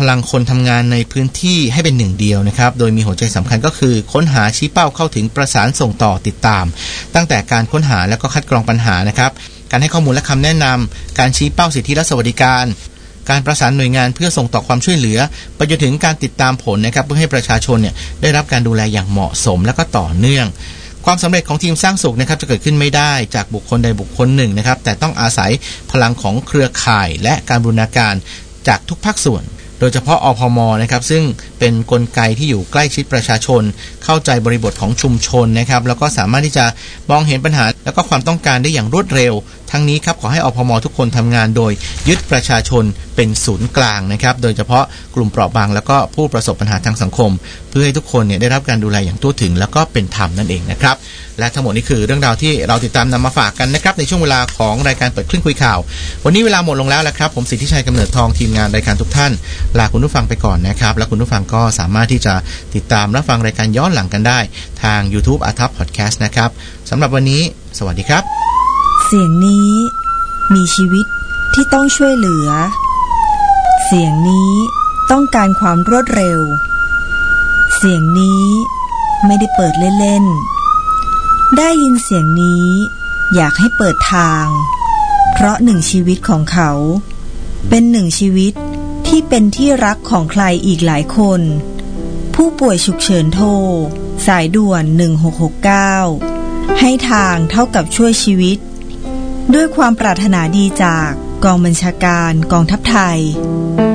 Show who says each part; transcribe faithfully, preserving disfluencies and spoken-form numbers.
Speaker 1: ลังคนทำงานในพื้นที่ให้เป็นหนึ่งเดียวนะครับโดยมีหัวใจสำคัญก็คือค้นหาชี้เป้าเข้าถึงประสานส่งต่อติดตามตั้งแต่การค้นหาและก็คัดกรองปัญหานะครับการให้ข้อมูลและคำแนะนำการชี้เป้าสิทธิและสวัสดิการการประสานหน่วยงานเพื่อส่งต่อความช่วยเหลือไปจนถึงการติดตามผลนะครับเพื่อให้ประชาชนเนี่ยได้รับการดูแลอย่างเหมาะสมและก็ต่อเนื่องความสำเร็จของทีมสร้างสุขนะครับจะเกิดขึ้นไม่ได้จากบุคคลใดบุคคลหนึ่งนะครับแต่ต้องอาศัยพลังของเครือข่ายและการบูรณาการจากทุกภาคส่วนโดยเฉพาะอพม.นะครับซึ่งเป็นกลไกที่อยู่ใกล้ชิดประชาชนเข้าใจบริบทของชุมชนนะครับแล้วก็สามารถที่จะมองเห็นปัญหาและก็ความต้องการได้อย่างรวดเร็วทั้งนี้ครับขอให้อพม.ทุกคนทำงานโดยยึดประชาชนเป็นศูนย์กลางนะครับโดยเฉพาะกลุ่มเปราะบางแล้วก็ผู้ประสบปัญหาทางสังคมเพื่อให้ทุกคนเนี่ยได้รับการดูแลอย่างทั่วถึงแล้วก็เป็นธรรมนั่นเองนะครับและทั้งหมดนี้คือเรื่องราวที่เราติดตามนำมาฝากกันนะครับในช่วงเวลาของรายการเปิดคลื่นคุยข่าววันนี้เวลาหมดลงแล้วแหละครับผมสิทธิชัยกำเนิดทองทีมงานรายการทุกท่านลาคุณผู้ฟังไปก่อนนะครับและคุณผู้ฟังก็สามารถที่จะติดตามรับฟังรายการย้อนหลังกันได้ทาง YouTube อาทับ Podcast นะครับสำหรับวันนี้สวัสดีครับ
Speaker 2: เสียงนี้มีชีวิตที่ต้องช่วยเหลือเสียงนี้ต้องการความรวดเร็วเสียงนี้ไม่ได้เปิดเล่นๆได้ยินเสียงนี้อยากให้เปิดทางเพราะหนึ่งชีวิตของเขาเป็นหนึ่งชีวิตที่เป็นที่รักของใครอีกหลายคนผู้ป่วยฉุกเฉินโทรสายด่วนหนึ่งหกหกเก้าให้ทางเท่ากับช่วยชีวิตด้วยความปรารถนาดีจากกองบัญชาการกองทัพไทย